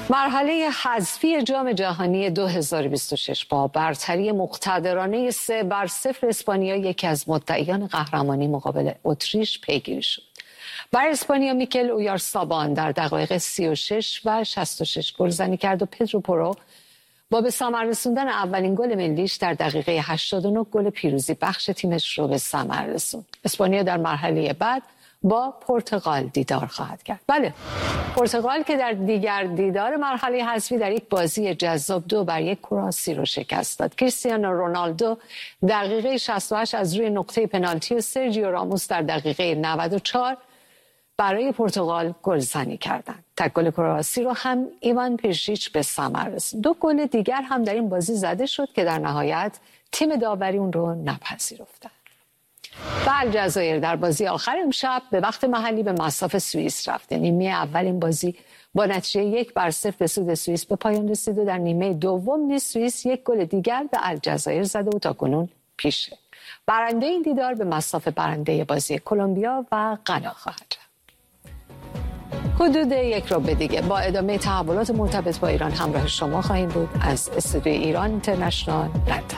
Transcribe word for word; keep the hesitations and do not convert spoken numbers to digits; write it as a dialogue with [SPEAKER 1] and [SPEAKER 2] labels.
[SPEAKER 1] مرحله حذفی جام جهانی دو هزار و بیست و شش با برتری مقتدرانه سه بر صفر اسپانیا یکی از مدعیان قهرمانی مقابل اتریش پیگیری شد. بر اسپانیا میکل اویارسابان در دقایق سی و شش و شصت و شش گلزنی کرد و پدرو پورو با به ثمر رسوندن اولین گل ملیش در دقیقه هشتاد و نه گل پیروزی بخش تیمش رو به ثمر رسوند. اسپانیا در مرحله بعد با پرتغال دیدار خواهد کرد. بله، پرتغال که در دیگر دیدار مرحله حذفی در یک بازی جذاب دو بر یک کرواسی رو شکست داد. کریستیانو رونالدو دقیقه شصت و هشت از روی نقطه پنالتی و سرجیو راموس در دقیقه نود و چهار برای پرتغال گلزنی کردند. تک گل کرواسی رو هم ایوان پیشیچ به ثمر رسوند. دو گل دیگر هم در این بازی زده شد که در نهایت تیم داوری اون رو نپذیرفتند. و الجزایر در بازی آخر امشب به وقت محلی به مصاف سوئیس رفت. نیمه اول این بازی با نتیجه یک بر صفر به سود سوئیس به پایان رسید و در نیمه دوم نیز سوئیس یک گل دیگر به الجزایر زده و تاکنون پیشه. برنده این دیدار به مصاف برنده بازی کلمبیا و غنا خواهد رفت. حدود یک ربع دیگه با ادامه تحولات مرتبط با ایران همراه شما خواهیم بود از استودیوی ایران اینترنشنال لندن.